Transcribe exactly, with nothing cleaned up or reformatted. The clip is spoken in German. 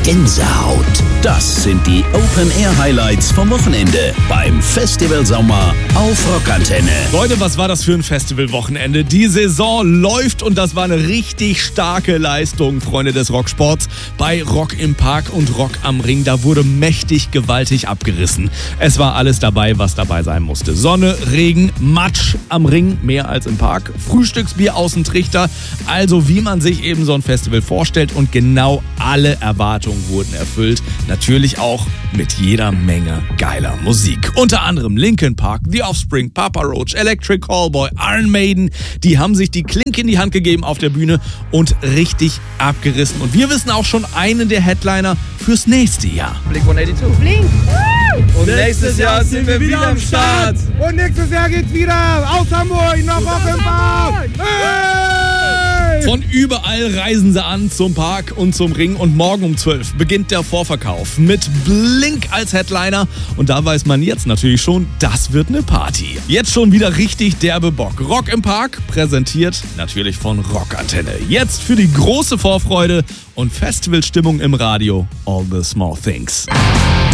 Gänsehaut. Das sind die Open-Air-Highlights vom Wochenende beim Festival Sommer auf Rockantenne. Leute, was war das für ein Festivalwochenende? Die Saison läuft und das war eine richtig starke Leistung, Freunde des Rocksports, bei Rock im Park und Rock am Ring. Da wurde mächtig gewaltig abgerissen. Es war alles dabei, was dabei sein musste. Sonne, Regen, Matsch am Ring, mehr als im Park, Frühstücksbier aus dem Trichter. Also wie man sich eben so ein Festival vorstellt, und genau alle Erwartungen wurden erfüllt. Natürlich auch mit jeder Menge geiler Musik. Unter anderem Linkin Park, The Offspring, Papa Roach, Electric Callboy, Iron Maiden. Die haben sich die Klinke in die Hand gegeben auf der Bühne und richtig abgerissen. Und wir wissen auch schon einen der Headliner fürs nächste Jahr. Blink hundertzweiundachtzig. Blink. Und nächstes Jahr sind wir wieder am Start. Und nächstes Jahr geht's wieder aus Hamburg nach Rock im Park. Hey! Von überall reisen sie an zum Park und zum Ring, und morgen um zwölf beginnt der Vorverkauf mit Blink als Headliner, und da weiß man jetzt natürlich schon, das wird eine Party. Jetzt schon wieder richtig derbe Bock. Rock im Park, präsentiert natürlich von Rockantenne. Jetzt für die große Vorfreude und Festivalstimmung im Radio, All the Small Things.